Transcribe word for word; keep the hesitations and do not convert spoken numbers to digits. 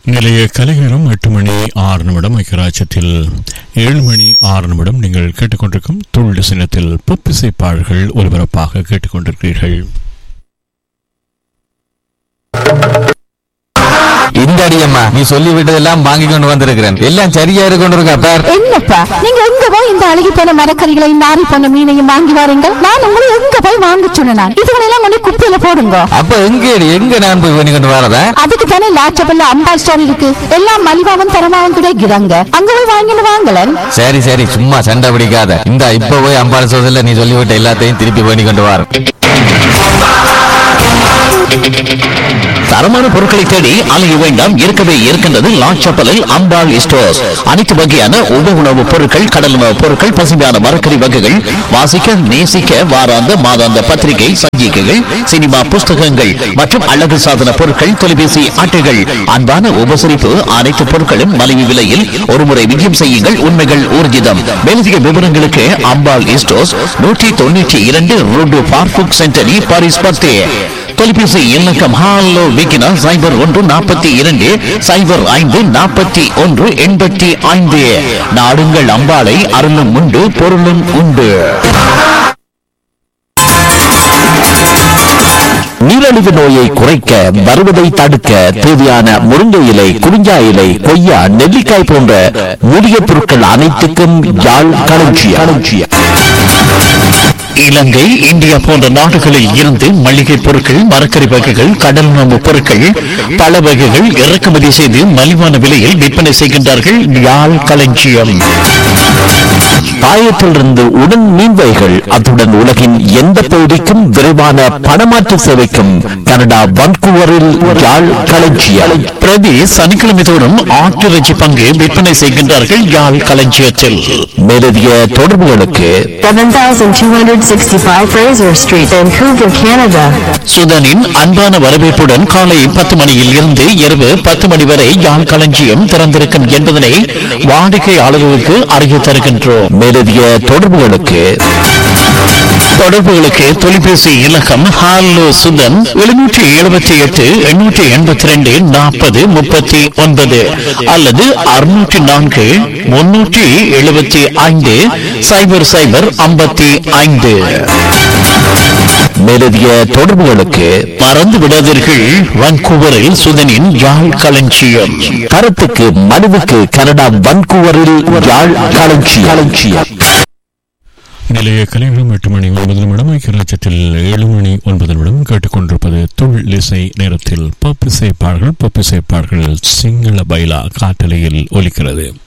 நிலைய கலைஞரும் எட்டு மணி ஆறு நிமிடம் ஐக்கியராஜ்யத்தில் ஏழு மணி ஆறு நிமிடம். நீங்கள் கேட்டுக்கொண்டிருக்கும் தொழில் சின்னத்தில் பொப்பிசை பாடல்கள் ஒலிபரப்பாக கேட்டுக்கொண்டிருக்கிறீர்கள். இந்த அடியம்மா நீ சொல்லி விட்டதெல்லாம் வாங்கி கொண்டு வந்திருக்கிறேன். எல்லாம் சரியா கொண்டிருக்கா பார். என்னப்பா நீங்க எங்க போய் இந்த அழுகி போன மரக்கறிகளை நாரி போன மீனையும் வாங்கி வாருங்கள். நான் உங்களை எங்க போய் வாங்க சொன்னேன். இதுகளெல்லாம் கொண்டு குப்பையில போடுங்க. அப்ப எங்க எங்க நான் போய் பண்ணி கொண்டு வரதா? அதுக்கு தானே லாச்சபல்ல அம்பாள் ஸ்டோர் இருக்கு. எல்லாம் மலிவாவும் தரமாவும் கிடைக்கிறாங்க. அங்க போய் வாங்கிட்டு வாங்கலன். சரி சரி சும்மா சண்டை பிடிக்காத. இந்த இப்ப போய் அம்பாள் ஸ்டோர்ல நீ சொல்லிவிட்ட எல்லாத்தையும் திருப்பி பண்ணி கொண்டு வர. தரமான பொருட்களை தேடி அலைய வேண்டாம். இருக்கவே இருக்கின்றது லாச்சப்பலில் அம்பாள் ஸ்டோர்ஸ். அனைத்து வகையான உப உணவுப் பொருட்கள், கடல் உணவுப் பொருட்கள், பசுமையான மரக்கறி வகைகள், வாசிக்க நேசிக்க வாராந்த மாதாந்த பத்திரிகை, சஞ்சிகைகள், சினிமா புஸ்தகங்கள் மற்றும் அழகு சாதன பொருட்கள், தொலைபேசி அட்டைகள், அன்பான உபசரிப்பு, அனைத்து பொருட்களும் மலிவு விலையில் ஒருமுறை விஜயம் செய்யுங்கள். உண்மைகள் ஊர்ஜிதம். மேலதிக விவரங்களுக்கு அம்பாள் ஸ்டோர்ஸ் நூற்றி தொண்ணூற்றி இரண்டு ரோடு பார்புக் சென்டரி பாரிஸ் பத்து. தொலைபேசி இலக்கம் ஹாலோ விக்கினா சைபர் ஒன்று நாற்பத்தி இரண்டு சைபர் ஐந்து நாற்பத்தி ஒன்று எண்பத்தி ஐந்து. நாடுங்கள் அம்பாளை, அருளும் உண்டு பொருளும் உண்டு. நீரிழிவு நோயை குறைக்க, வருவதை தடுக்க தேவையான முருங்கை இலை, குறிஞ்சா இலை, கொய்யா, நெல்லிக்காய் போன்ற மூலிகை பொருட்கள் அனைத்துக்கும் யாழ் களஞ்சியம். இலங்கை, இந்தியா போன்ற நாடுகளில் இருந்து மளிகை பொருட்கள், மரக்கறி வகைகள், கடல் உணவு பொருட்கள், பல வகைகள் இறக்குமதி செய்து மலிவான விலையில் விற்பனை செய்கின்றார்கள். யாழ் களஞ்சியம். பாயத்திலிருந்து உடன் மீன்வைகள், அத்துடன் உலகின் எந்த பகுதிக்கும் விரைவான பணமாற்று சேவைக்கும் கனடா வன்கூவரில் யாழ் களஞ்சியம். பிரதி சனிக்கிழமை தோறும் ஆட்டிறைச்சி பங்கு விற்பனை செய்கின்றார்கள் யாழ் களஞ்சியத்தில். மேலதிக தொடர்புகளுக்கு seven thousand two hundred sixty-five Fraser Street, Vancouver, Canada. சுதனின் அன்பான வரவேற்புடன் காலை பத்து மணியில் இருந்து இரவு பத்து மணி வரை யாழ் களஞ்சியம் திறந்திருக்கும் என்பதனை வாடிக்கையாளர்களுக்கு அறிய தருகின்றோம். மேலதிக தொடர்புகளுக்கு தொடர்புகளுக்கு தொலைபேசி இலக்கம் ஹாலோ சுதன் எழுநூற்றி எழுபத்தி எட்டு எண்ணூற்றி எண்பத்தி ரெண்டு நாற்பது முப்பத்தி ஒன்பது அல்லது அறுநூற்றி நான்கு முன்னூற்றி எழுபத்தி ஐந்து சைபர் சைபர் ஐம்பத்தி ஐந்து. மேலதிக தொடர்புகளுக்கு மறந்து விடாதீர்கள், வான்கூவரில் சுதனின் யாழ் களஞ்சியம். கருத்துக்கு மனுவுக்கு கனடா வான்கூவரில் யாழ் களஞ்சியம். நிலைய கலைஞரும் எட்டு மணி ஒன்பது நிமிடம் ஐக்கியராஜ்யத்தில் ஏழு மணி ஒன்பது நிமிடம் கேட்டுக்கொண்டிருப்பது தொழில் இசை நேரத்தில் பப்பிசை பாடல்கள். பப்பிசை பாடல்கள் சிங்கள பைலா காட்டலையில் ஒலிக்கிறது.